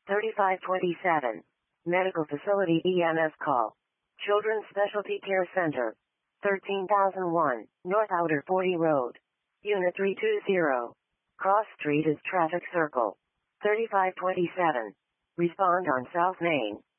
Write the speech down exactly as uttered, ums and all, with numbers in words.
thirty-five twenty-seven. Medical Facility E M S call. Children's Specialty Care Center. thirteen thousand one, North Outer forty Road. Unit three two zero. Cross Street is traffic circle. thirty-five twenty-seven. Respond on South Main.